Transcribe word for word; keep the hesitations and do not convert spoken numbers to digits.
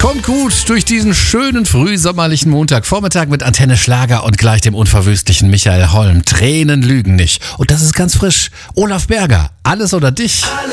Kommt gut durch diesen schönen frühsommerlichen Montagvormittag mit Antenne Schlager und gleich dem unverwüstlichen Michael Holm. Tränen lügen nicht. Und das ist ganz frisch. Olaf Berger, Alles oder dich?